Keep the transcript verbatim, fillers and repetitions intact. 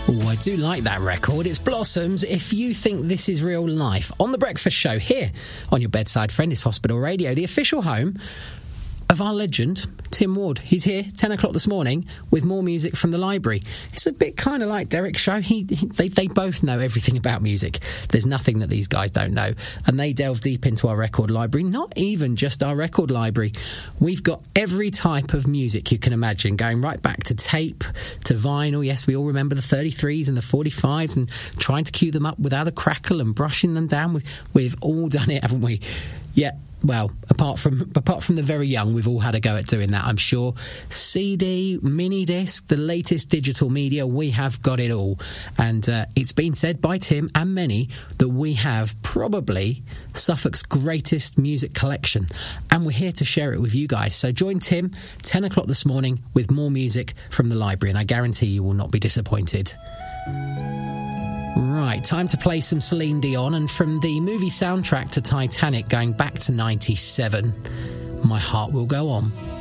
Oh, I do like that record. It's Blossoms, If You Think This Is Real Life, on The Breakfast Show, here on your bedside friend. It's Hospital Radio, the official home of our legend, Tim Ward. He's here, ten o'clock this morning, with more music from the library. It's a bit kind of like Derek's show. He, he, they, they both know everything about music. There's nothing that these guys don't know. And they delve deep into our record library, not even just our record library. We've got every type of music you can imagine, going right back to tape, to vinyl. Yes, we all remember the thirty-threes and the forty-fives and trying to cue them up without a crackle and brushing them down. We've, we've all done it, haven't we? Yeah. Well, apart from apart from the very young, we've all had a go at doing that, I'm sure. C D, mini disc, the latest digital media, we have got it all. And uh, it's been said by Tim and many that we have probably Suffolk's greatest music collection. And we're here to share it with you guys. So join Tim, ten o'clock this morning, with more music from the library. And I guarantee you will not be disappointed. Right, time to play some Celine Dion, and from the movie soundtrack to Titanic going back to ninety-seven, My Heart Will Go On.